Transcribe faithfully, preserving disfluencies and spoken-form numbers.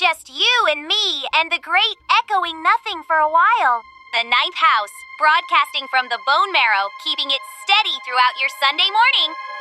just you and me and the great echoing nothing for a while. The Ninth House, broadcasting from the bone marrow, keeping it steady throughout your Sunday morning.